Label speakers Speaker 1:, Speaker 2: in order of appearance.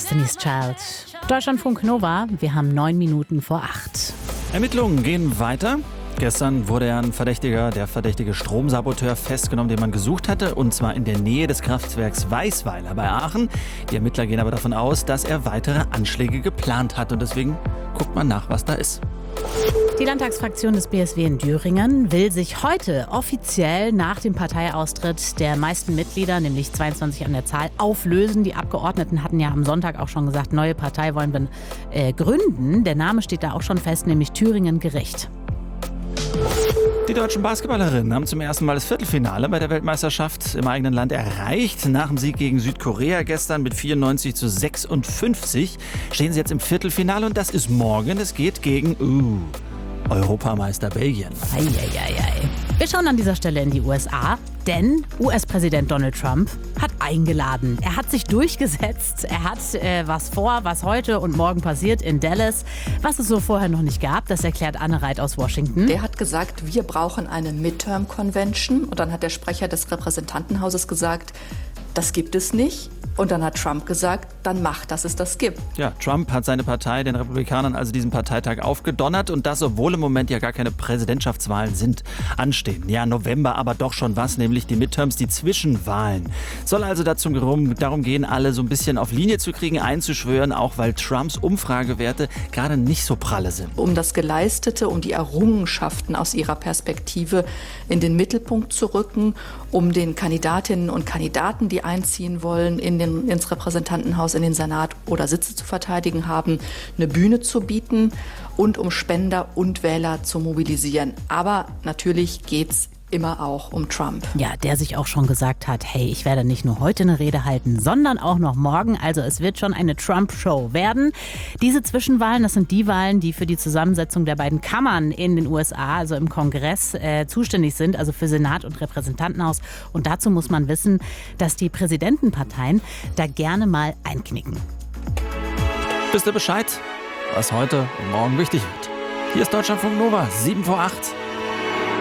Speaker 1: Destiny's Child. Deutschlandfunk Nova, wir haben 9 Minuten vor 8.
Speaker 2: Ermittlungen gehen weiter. Gestern wurde ja der verdächtige Stromsaboteur festgenommen, den man gesucht hatte, und zwar in der Nähe des Kraftwerks Weisweiler bei Aachen. Die Ermittler gehen aber davon aus, dass er weitere Anschläge geplant hat, und deswegen guckt man nach, was da ist.
Speaker 1: Die Landtagsfraktion des BSW in Thüringen will sich heute offiziell nach dem Parteiaustritt der meisten Mitglieder, nämlich 22 an der Zahl, auflösen. Die Abgeordneten hatten ja am Sonntag auch schon gesagt, neue Partei wollen wir gründen. Der Name steht da auch schon fest, nämlich Thüringen Gericht.
Speaker 2: Die deutschen Basketballerinnen haben zum ersten Mal das Viertelfinale bei der Weltmeisterschaft im eigenen Land erreicht. Nach dem Sieg gegen Südkorea gestern mit 94-56 stehen sie jetzt im Viertelfinale, und das ist morgen. Es geht gegen Europameister Belgien.
Speaker 1: Eieiei. Wir schauen an dieser Stelle in die USA, denn US-Präsident Donald Trump hat eingeladen. Er hat sich durchgesetzt. Er hat was vor, was heute und morgen passiert in Dallas. Was es so vorher noch nicht gab, das erklärt Anne Reit aus Washington.
Speaker 3: Der hat gesagt, wir brauchen eine Midterm Convention. Und dann hat der Sprecher des Repräsentantenhauses gesagt, das gibt es nicht. Und dann hat Trump gesagt, dann macht, dass es das gibt.
Speaker 2: Ja, Trump hat seine Partei, den Republikanern, also diesen Parteitag aufgedonnert, und das, obwohl im Moment ja gar keine Präsidentschaftswahlen anstehen. Ja, November aber doch schon was, nämlich die Midterms, die Zwischenwahlen. Soll also darum gehen, alle so ein bisschen auf Linie zu kriegen, einzuschwören, auch weil Trumps Umfragewerte gerade nicht so pralle sind.
Speaker 3: Um das Geleistete, um die Errungenschaften aus ihrer Perspektive in den Mittelpunkt zu rücken, um den Kandidatinnen und Kandidaten, die einziehen wollen, ins Repräsentantenhaus, in den Senat oder Sitze zu verteidigen haben, eine Bühne zu bieten und um Spender und Wähler zu mobilisieren. Aber natürlich geht's immer auch um Trump.
Speaker 1: Ja, der sich auch schon gesagt hat, hey, ich werde nicht nur heute eine Rede halten, sondern auch noch morgen. Also es wird schon eine Trump-Show werden. Diese Zwischenwahlen, das sind die Wahlen, die für die Zusammensetzung der beiden Kammern in den USA, also im Kongress, zuständig sind, also für Senat und Repräsentantenhaus. Und dazu muss man wissen, dass die Präsidentenparteien da gerne mal einknicken.
Speaker 2: Wisst ihr Bescheid, was heute und morgen wichtig wird? Hier ist Deutschlandfunk Nova, 7 vor 8.